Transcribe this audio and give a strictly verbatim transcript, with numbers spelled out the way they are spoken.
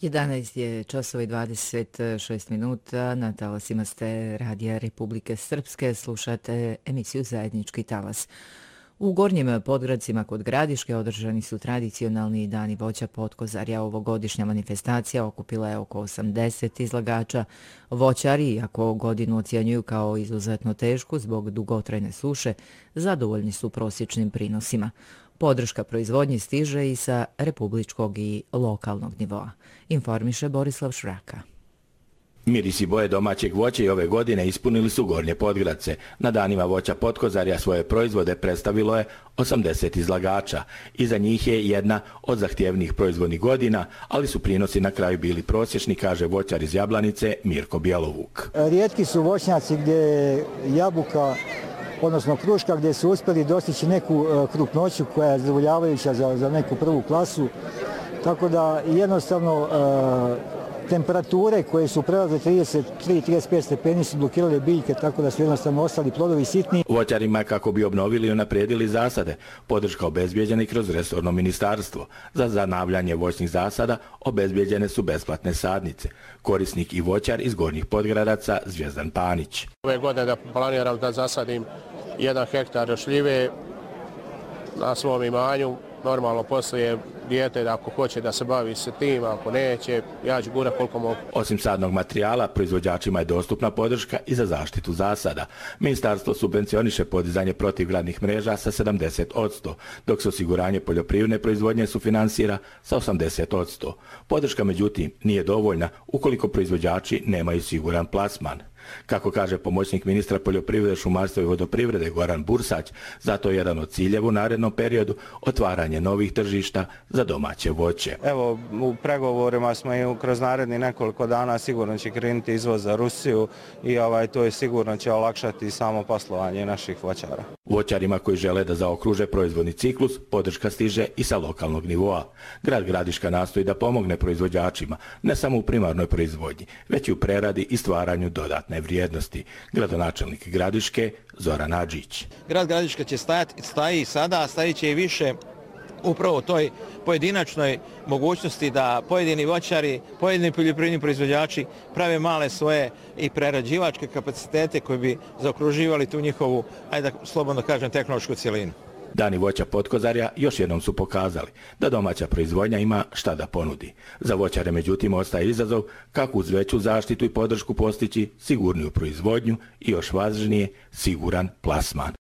jedanaest je časova i dvadeset šest minuta, na talasima ste Radija Republike Srpske, slušate emisiju Zajednički talas. U Gornjim Podgradcima kod Gradiške održani su tradicionalni dani voća Potkozarja. Ovogodišnja manifestacija okupila je oko osamdeset izlagača. Voćari, iako godinu ocjenjuju kao izuzetno tešku zbog dugotrajne suše, zadovoljni su prosječnim prinosima. Podrška proizvodnji stiže i sa republičkog i lokalnog nivoa, informiše Borislav Šraka. Miris i boje domaćeg voća i ove godine ispunili su Gornje Podgradce. Na danima voća Potkozarja svoje proizvode predstavilo je osamdeset izlagača. Iza njih je jedna od zahtjevnijih proizvodnih godina, ali su prinosi na kraju bili prosječni, kaže voćar iz Jablanice Mirko Bjelovuk. Rijetki su voćnjaci gdje je jabuka, odnosno kruška, gdje su uspjeli dostići neku krupnoću koja je zadovoljavajuća za, za neku prvu klasu. Tako da jednostavno temperature koje su prelazile trideset tri do trideset pet stepeni su blokirale biljke, tako da su jednostavno ostali plodovi sitni. Voćarima, kako bi obnovili i unaprijedili zasade, podrška obezbijeđena i kroz resorno ministarstvo. Za zanavljanje voćnih zasada obezbijeđene su besplatne sadnice. Korisnik i voćar iz Gornjih Podgradaca Zvjezdan Panić. Ove godine da planiram da zasadim jedan hektar šljive na svom imanju. Normalno poslije dijete da ako hoće da se bavi se tim, ako neće, ja ću gura koliko mogu. Osim sadnog materijala, proizvođačima je dostupna podrška i za zaštitu zasada. Ministarstvo subvencioniše podizanje protivgradnih mreža sa sedamdeset posto, dok se osiguranje poljoprivredne proizvodnje sufinansira sa osamdeset posto. Podrška, međutim, nije dovoljna ukoliko proizvođači nemaju siguran plasman. Kako kaže pomoćnik ministra poljoprivrede, šumarstva i vodoprivrede Goran Bursać, zato je jedan od ciljeva u narednom periodu otvaranje novih tržišta za domaće voće. Evo, u pregovorima smo i kroz naredni nekoliko dana sigurno će krenuti izvoz za Rusiju i ovaj, to je sigurno će olakšati samo poslovanje naših voćara. Voćarima koji žele da zaokruže proizvodni ciklus, podrška stiže i sa lokalnog nivoa. Grad Gradiška nastoji da pomogne proizvođačima, ne samo u primarnoj proizvodnji, već i u preradi i stvaranju dodatne vrijednosti. Gradonačelnik Gradiške Zoran Adžić. Grad Gradiška će stajati, staji i sada, stajit će i više upravo toj pojedinačnoj mogućnosti da pojedini voćari, pojedini poljoprivredni proizvođači prave male svoje i prerađivačke kapacitete koji bi zaokruživali tu njihovu, ajde da slobodno kažem, tehnološku cjelinu. Dani voća Potkozarja još jednom su pokazali da domaća proizvodnja ima šta da ponudi. Za voćare, međutim, ostaje izazov kako uz veću zaštitu i podršku postići sigurniju proizvodnju i još važnije siguran plasman.